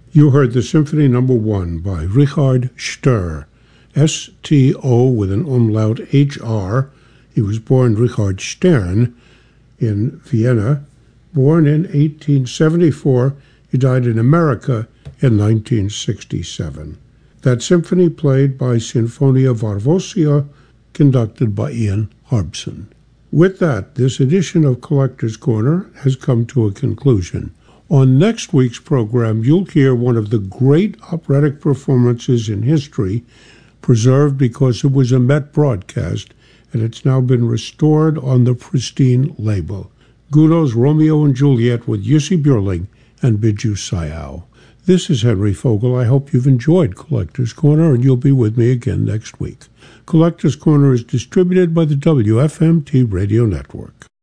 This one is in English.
You heard the Symphony No. 1 by Richard Stur, S-T-O with an umlaut H-R. He was born Richard Stern in Vienna. Born in 1874, he died in America in 1967. That symphony played by Sinfonia Varvosia, conducted by Ian Harbson. With that, this edition of Collector's Corner has come to a conclusion. On next week's program, you'll hear one of the great operatic performances in history, preserved because it was a Met broadcast, and it's now been restored on the pristine label. Gounod's Romeo and Juliet with Jussi Björling and Biju Sayao. This is Henry Fogel. I hope you've enjoyed Collector's Corner, and you'll be with me again next week. Collector's Corner is distributed by the WFMT Radio Network.